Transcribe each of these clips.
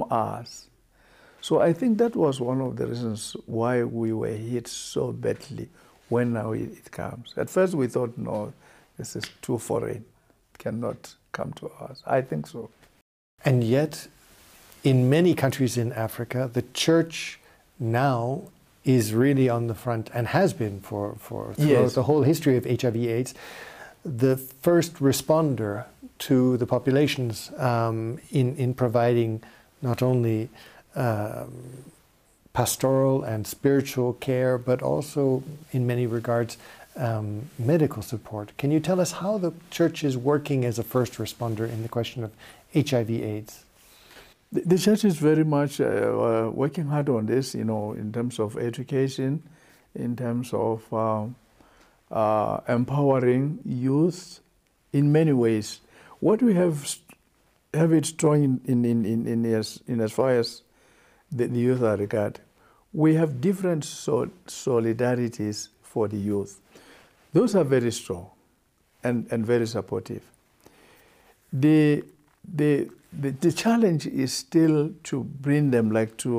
us. So I think that was one of the reasons why we were hit so badly when now it comes. At first we thought, no, this is too foreign. It cannot come to us. I think so. And yet, in many countries in Africa, the church now is really on the front and has been for throughout the whole history of HIV/AIDS, the first responder to the populations in providing not only pastoral and spiritual care, but also in many regards medical support. Can you tell us how the church is working as a first responder in the question of HIV/AIDS? The church is very much working hard on this, in terms of education, in terms of empowering youth in many ways. What we have it strong in as far as the youth are regarded. We have different solidarities for the youth. Those are very strong and very supportive. The challenge is still to bring them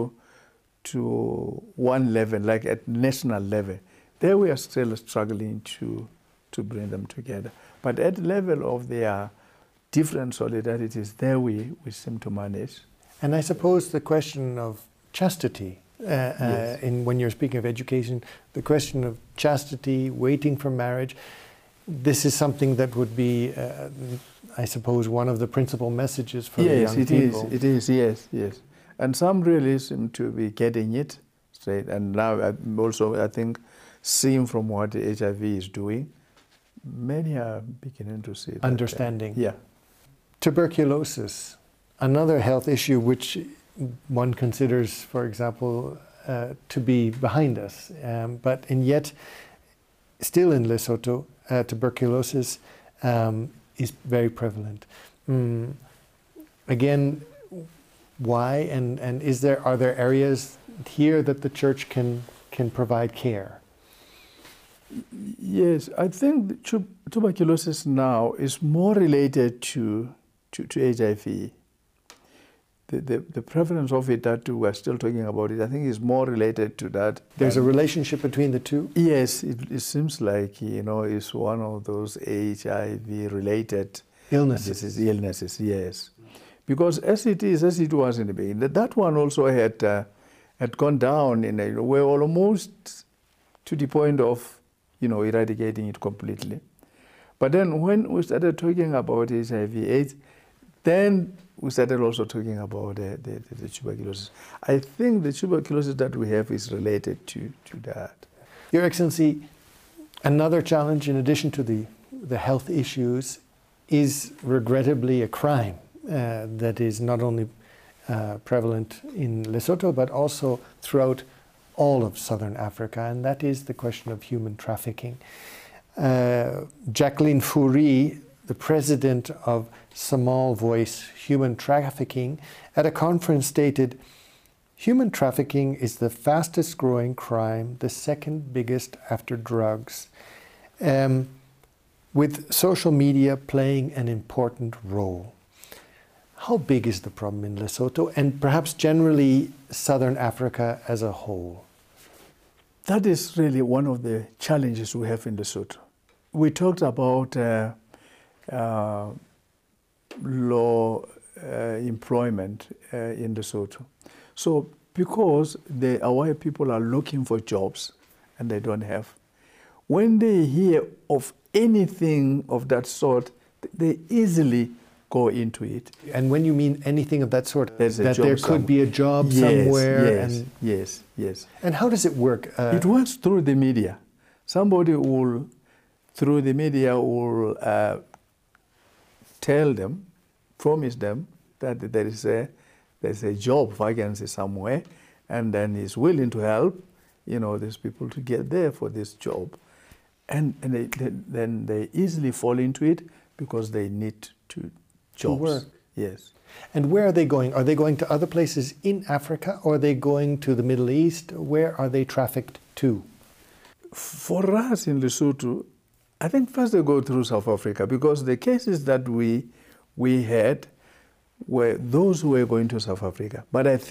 to one level, like at national level. There we are still struggling to bring them together. But at the level of their different solidarities, there we seem to manage. And I suppose the question of chastity, when you're speaking of education, the question of chastity, waiting for marriage, this is something that would be, I suppose, one of the principal messages for the young people. Yes, it is, yes. And some really seem to be getting it straight. And now I think, seeing from what the HIV is doing, many are beginning to see that. Understanding. Yeah. Tuberculosis, another health issue which one considers, for example, to be behind us. And yet, still in Lesotho, tuberculosis is very prevalent. Again, why? And are there areas here that the church can provide care? Yes, I think tuberculosis now is more related to HIV. The prevalence of it that we're still talking about it, I think is more related to that. There's a relationship between the two? Yes, it seems like, it's one of those HIV-related illnesses, yes. Because as it was in the beginning, that one also had gone down, we're almost to the point of, eradicating it completely. But then when we started talking about HIV/AIDS, then we started also talking about the tuberculosis. I think the tuberculosis that we have is related to that. Your Excellency, another challenge in addition to the health issues is regrettably a crime that is not only prevalent in Lesotho but also throughout all of Southern Africa, and that is the question of human trafficking. Jacqueline Fourie, the president of Small Voice Human Trafficking, at a conference stated, "Human trafficking is the fastest growing crime, the second biggest after drugs, with social media playing an important role." How big is the problem in Lesotho and perhaps generally Southern Africa as a whole? That is really one of the challenges we have in Lesotho. We talked about low employment in Lesotho. So because our people are looking for jobs and they don't have, when they hear of anything of that sort, they easily go into it. And when you mean anything of that sort, that there could be a job somewhere? Yes. And how does it work? It works through the media. Somebody will, through the media, will tell them, promise them that there's a job vacancy somewhere, and then is willing to help, these people to get there for this job. And then they easily fall into it because they need jobs. To work. Yes. And where are they going? Are they going to other places in Africa, or are they going to the Middle East? Where are they trafficked to? For us in Lesotho, I think first they go through South Africa, because the cases that we had, were those who were going to South Africa. But I think